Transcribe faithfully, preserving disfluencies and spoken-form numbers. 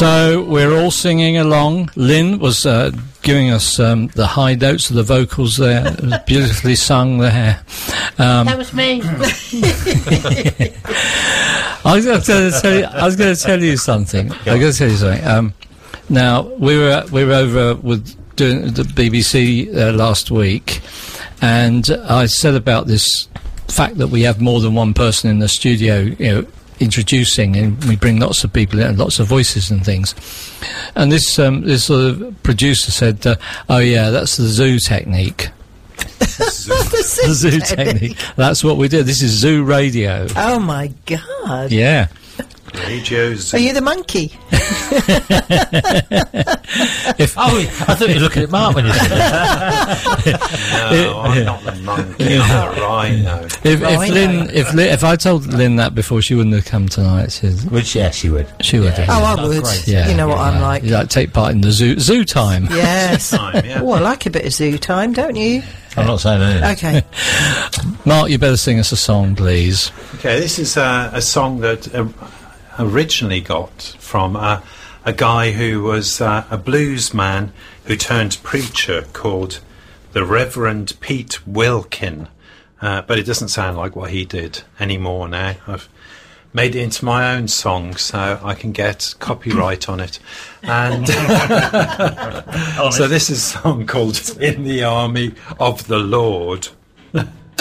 So we're all singing along. Lynn was uh, giving us um, the high notes of the vocals there. It was beautifully sung there. Um, that was me. I was going to tell you. I was going to tell you something. I was going to tell you something. Um, now we were we were over with doing the B B C uh, last week, and I said about this fact that we have more than one person in the studio, you know, introducing, and we bring lots of people in, and lots of voices and things. And this um, this sort of producer said, uh, "Oh yeah, that's the zoo technique." the zoo, the zoo technique. technique. That's what we did. This is zoo radio. Oh my God! Yeah. Radio zoo. Are you the monkey? if oh, I thought you were looking at Mark when you said that. No, I'm not the monkey. I'm the rhino. If, if Lynn, if Lynn, if I told Lynn that before, she wouldn't have come tonight. She'd, Which, yeah, she would. She would. Yeah. Oh, I would. Yeah, you know what yeah, I'm like. You like take part in the zoo zoo time. Yes. Time, yeah. Oh, I like a bit of zoo time, don't you? I'm not saying anything. Okay. Mark, you better sing us a song, please. Okay, this is uh, a song that uh, originally got from uh, a guy who was uh, a blues man who turned preacher called the Reverend Pete Wilkin. Uh, but it doesn't sound like what he did anymore now. I've made it into my own song so I can get copyright on it. And so this is a song called In the Army of the Lord.